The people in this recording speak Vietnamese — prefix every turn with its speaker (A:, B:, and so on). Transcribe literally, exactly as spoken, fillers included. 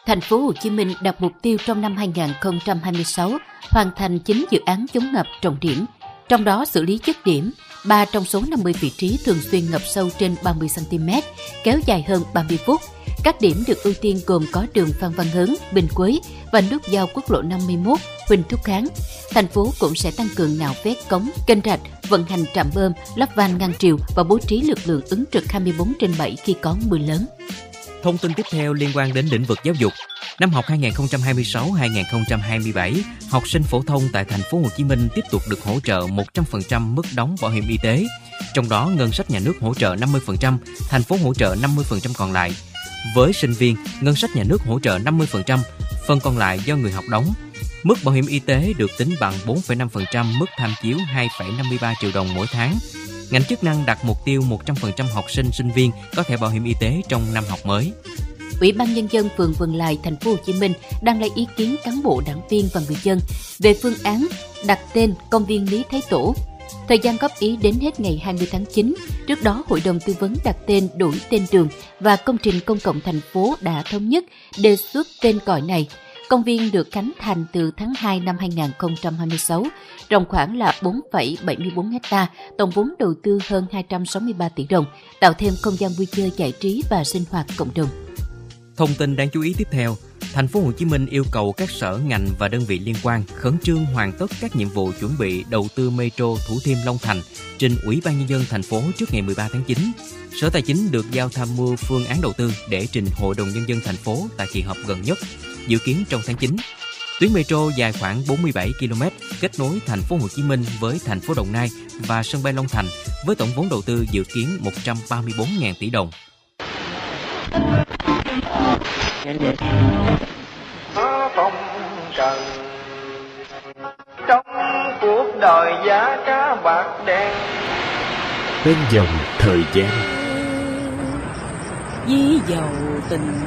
A: Thành phố Hồ Chí Minh đặt mục tiêu trong năm hai không hai sáu hoàn thành chín dự án chống ngập trọng điểm, trong đó xử lý dứt điểm ba trong số năm mươi vị trí thường xuyên ngập sâu trên ba mươi xăng ti mét, kéo dài hơn ba mươi phút. Các điểm được ưu tiên gồm có đường Phan Văn Hớn, Bình Quế và nút giao quốc lộ năm mươi mốt, Huỳnh Thúc Kháng. Thành phố cũng sẽ tăng cường nạo vét cống, kênh rạch, vận hành trạm bơm, lắp van ngăn triều và bố trí lực lượng ứng trực hai mươi bốn trên bảy khi có mưa lớn.
B: Thông tin tiếp theo liên quan đến lĩnh vực giáo dục. Năm học hai không hai sáu hai không hai bảy, học sinh phổ thông tại thành phố Hồ Chí Minh tiếp tục được hỗ trợ một trăm phần trăm mức đóng bảo hiểm y tế. Trong đó, ngân sách nhà nước hỗ trợ năm mươi phần trăm, thành phố hỗ trợ năm mươi phần trăm còn lại. Với sinh viên, ngân sách nhà nước hỗ trợ năm mươi phần trăm, phần còn lại do người học đóng. Mức bảo hiểm y tế được tính bằng bốn phẩy năm phần trăm mức tham chiếu hai phẩy năm mươi ba triệu đồng mỗi tháng. Ngành chức năng đặt mục tiêu một trăm phần trăm học sinh, sinh viên có thẻ bảo hiểm y tế trong năm học mới.
A: Ủy ban Nhân dân phường Vân Lai, thành phố Hồ Chí Minh đang lấy ý kiến cán bộ, đảng viên và người dân về phương án đặt tên công viên Lý Thái Tổ. Thời gian góp ý đến hết ngày hai mươi tháng chín. Trước đó, Hội đồng tư vấn đặt tên, đổi tên đường và công trình công cộng thành phố đã thống nhất đề xuất tên gọi này. Công viên được khánh thành từ tháng hai năm hai không hai sáu, rộng khoảng là bốn phẩy bảy mươi bốn ha, tổng vốn đầu tư hơn hai trăm sáu mươi ba tỷ đồng, tạo thêm không gian vui chơi giải trí và sinh hoạt cộng đồng.
B: Thông tin đáng chú ý tiếp theo, thành phố Hồ Chí Minh yêu cầu các sở, ngành và đơn vị liên quan khẩn trương hoàn tất các nhiệm vụ chuẩn bị đầu tư metro Thủ Thiêm - Long Thành trình Ủy ban Nhân dân thành phố trước ngày mười ba tháng chín. Sở Tài chính được giao tham mưu phương án đầu tư để trình Hội đồng Nhân dân thành phố tại kỳ họp gần nhất, dự kiến trong tháng chín. Tuyến metro dài khoảng bốn mươi bảy ki lô mét kết nối thành phố Hồ Chí Minh với thành phố Đồng Nai và sân bay Long Thành với tổng vốn đầu tư dự kiến một trăm ba mươi bốn nghìn tỷ đồng.
C: Phong trần trong cuộc đời giá cá bạc đen,
D: bên dòng thời gian
E: ví dầu tình